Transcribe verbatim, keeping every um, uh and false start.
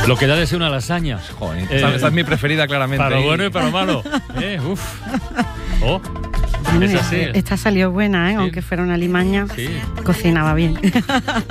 Lo que da de ser una lasaña. Joder, esta, eh, esta es mi preferida, claramente. Para lo bueno y para lo malo. Eh, uf. Oh. Bueno, es así. Esta salió buena, ¿eh? Sí. Aunque fuera una limaña, Sí. cocinaba bien.